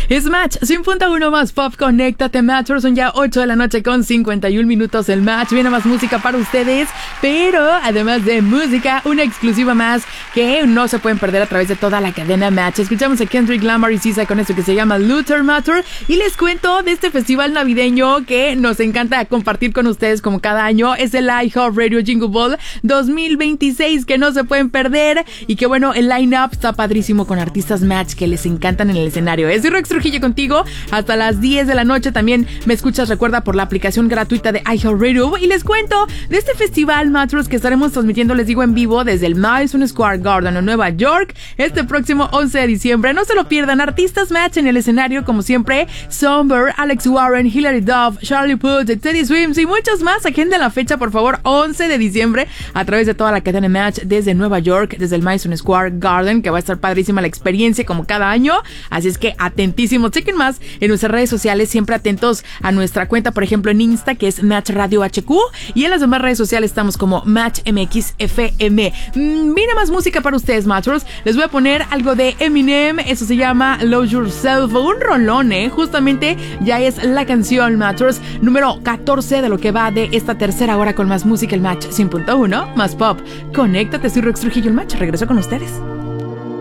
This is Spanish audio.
Es Match 100.1 más pop, conéctate Match. Son ya 8 de la noche con 51 minutos el Match. Viene más música para ustedes, pero además de música, una exclusiva más que no se pueden perder a través de toda la cadena Match. Escuchamos a Kendrick Lamar y SZA con esto que se llama Luther Matter, y les cuento de este festival navideño que nos encanta compartir con ustedes como cada año. Es el iHeartRadio Jingle Ball 2026, que no se pueden perder, y que bueno, el line-up está padrísimo con artistas Match que les encantan en el escenario. Es Rex Trujillo contigo hasta las 10 de la noche. También me escuchas, recuerda, por la aplicación gratuita de iHeartRadio. Y les cuento de este festival Mattress que estaremos transmitiendo, les digo, en vivo desde el Madison Square Garden en Nueva York este próximo 11 de diciembre. No se lo pierdan. Artistas Match en el escenario como siempre: Somber, Alex Warren, Hilary Duff, Charlie Puth, Teddy Swims y muchos más. Agenda la fecha, por favor, 11 de diciembre a través de toda la cadena Match desde Nueva York, desde el Madison Square Garden, que va a estar padrísima la experiencia como cada año. Así es que atentísimos, chequen más en nuestras redes sociales, siempre atentos a nuestra cuenta, por ejemplo en Insta, que es Match Radio HQ, y en las demás redes sociales estamos como Match MX FM. Mira más música para ustedes, Matchers. Les voy a poner algo de Eminem, eso se llama Lose Yourself, un rolón, justamente ya es la canción, Matchers, número 14 de lo que va de esta tercera hora con más música, el Match 100.1 más pop. Conéctate, soy Rex Trujillo, el Match, regreso con ustedes.